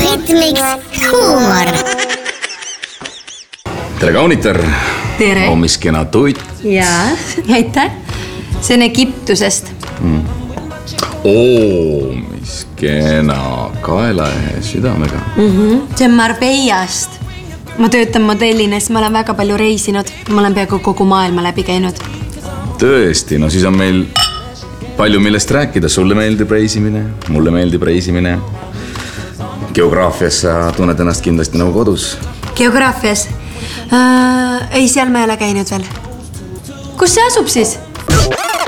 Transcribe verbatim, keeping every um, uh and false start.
ritmiks huumor. Tere, kaunitar! Tere! On mis kena tuit? Jaa, aitäh! See on Egiptusest. Mm. Oo, mis kena kaelahe südamega. Mm-hmm. See on Marbeiast. Ma töötan modellines, ma olen väga palju reisinud. Ma olen peaaegu kogu maailma läbi käinud. Tõesti, no siis on meil palju millest rääkida. Sulle meeldib reisimine, mulle meeldib reisimine. Geograafias sa tunned ennast kindlasti nagu kodus. Geograafias? Äh, ei, seal ma ei ole käinud veel. Kus see asub siis?